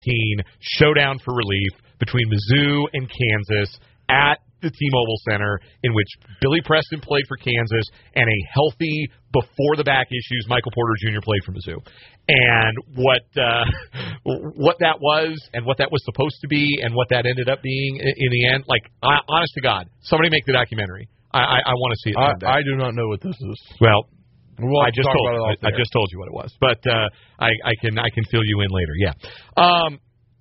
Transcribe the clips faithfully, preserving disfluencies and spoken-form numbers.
showdown for relief between Mizzou and Kansas at the T-Mobile Center, in which Billy Preston played for Kansas and a healthy, before-the-back issues, Michael Porter Junior played for Mizzou. And what uh, what that was and what that was supposed to be and what that ended up being in, in the end, like, I, honest to God, somebody make the documentary. I, I, I want to see it. I, I do not know what this is. Well, we'll I just told I, I just told you what it was, but uh, I, I can I can fill you in later. Yeah. Um,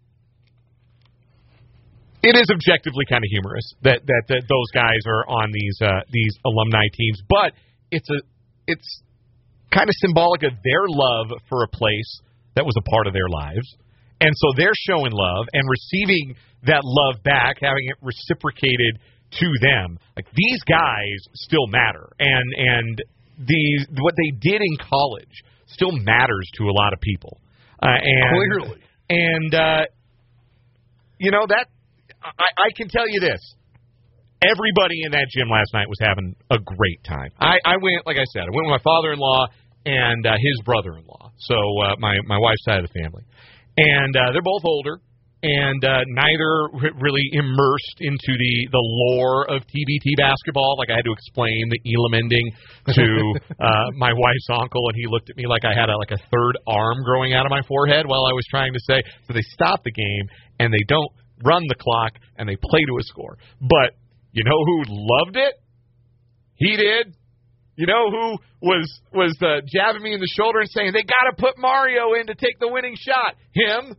It is objectively kind of humorous that, that, that those guys are on these uh, these alumni teams, but it's a it's kind of symbolic of their love for a place that was a part of their lives, and so they're showing love and receiving that love back, having it reciprocated to them. Like, these guys still matter, and and these what they did in college still matters to a lot of people. Uh, and Clearly, and uh, you know that. I, I can tell you this. Everybody in that gym last night was having a great time. I, I went, like I said, I went with my father-in-law and uh, his brother-in-law, so uh, my, my wife's side of the family. And uh, they're both older, and uh, neither really immersed into the, the lore of T B T basketball. Like, I had to explain the Elam ending to uh, my wife's uncle, and he looked at me like I had a, like a third arm growing out of my forehead while I was trying to say. So they stopped the game, and they don't run the clock, and they play to a score. But you know who loved it? He did. You know who was was uh, jabbing me in the shoulder and saying, they got to put Mario in to take the winning shot? Him.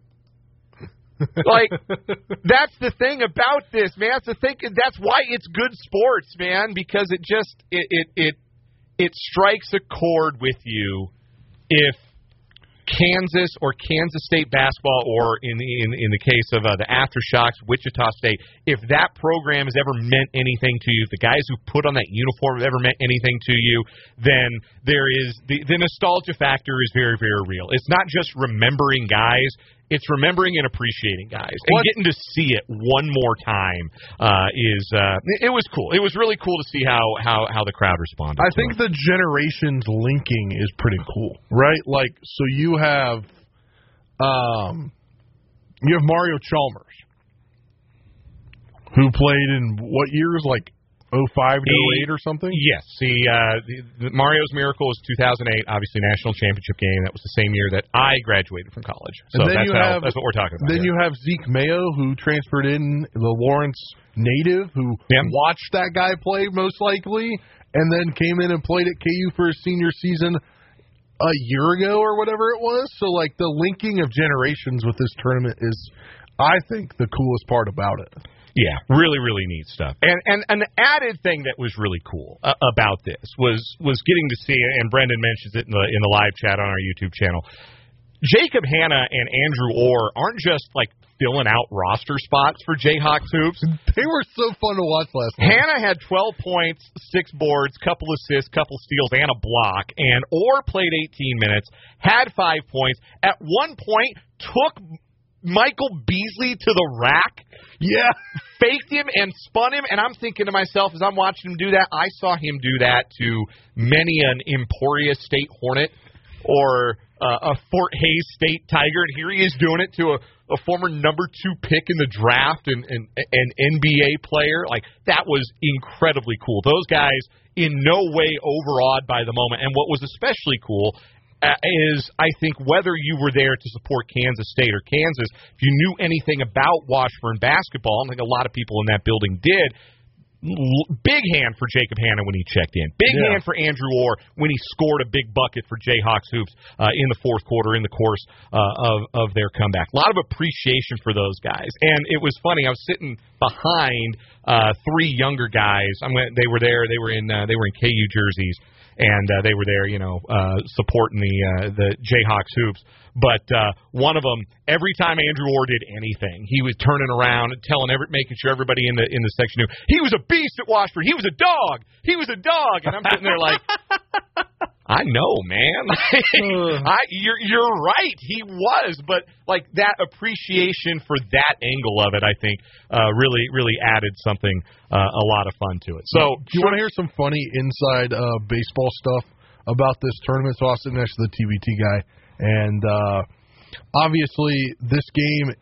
Like, that's the thing about this, man. That's the thing. That's why it's good sports, man, because it just it it it, it strikes a chord with you if Kansas or Kansas State basketball, or in in, in the case of uh, the Aftershocks, Wichita State, if that program has ever meant anything to you, if the guys who put on that uniform have ever meant anything to you, then there is the, the nostalgia factor is very, very real. It's not just remembering guys. It's remembering and appreciating guys. And what? Getting to see it one more time uh, is uh, – it was cool. It was really cool to see how, how, how the crowd responded. I think it. the generations linking is pretty cool, right? Like, so you have um, you have Mario Chalmers, who played in what years? Like oh five to oh eight or something? Yes. The, uh, the, the Mario's Miracle was two thousand eight, obviously national championship game. That was the same year that I graduated from college. So and then that's, you how, have, that's what we're talking about. Then here. you have Zeke Mayo, who transferred in, the Lawrence native, who yeah. watched that guy play most likely, and then came in and played at K U for his senior season a year ago or whatever it was. So, like, the linking of generations with this tournament is, I think, the coolest part about it. Yeah, really, really neat stuff. And and an added thing that was really cool uh, about this was was getting to see, and Brendan mentions it in the in the live chat on our YouTube channel, Jacob Hanna and Andrew Orr aren't just like filling out roster spots for Jayhawks hoops. They were so fun to watch last night. Hanna had twelve points, six boards, couple assists, couple steals, and a block. And Orr played eighteen minutes, had five points. At one point, took Michael Beasley to the rack. Yeah. Faked him and spun him, and I'm thinking to myself as I'm watching him do that, I saw him do that to many an Emporia State Hornet or uh, a Fort Hays State Tiger, and here he is doing it to a, a former number two pick in the draft and an N B A player. Like, that was incredibly cool. Those guys in no way overawed by the moment, and what was especially cool Uh, is, I think, whether you were there to support Kansas State or Kansas, if you knew anything about Washburn basketball, I think a lot of people in that building did, l- big hand for Jacob Hanna when he checked in. Big yeah. hand for Andrew Orr when he scored a big bucket for Jayhawks hoops uh, in the fourth quarter in the course uh, of, of their comeback. A lot of appreciation for those guys. And it was funny. I was sitting behind uh, three younger guys. I'm gonna, they were there. They were in uh, they were in K U jerseys. And uh, they were there, you know, uh, supporting the uh, the Jayhawks hoops. But uh, one of them, every time Andrew Orr did anything, he was turning around and telling, every, making sure everybody in the in the section knew he was a beast at Washburn. He was a dog. He was a dog. And I'm sitting there like, I know, man. I, you're you're right. He was, but like that appreciation for that angle of it, I think, uh, really really added something uh, a lot of fun to it. So, do you want to hear some funny inside uh, baseball stuff about this tournament? So I was sitting next to the T B T guy, and uh, obviously this game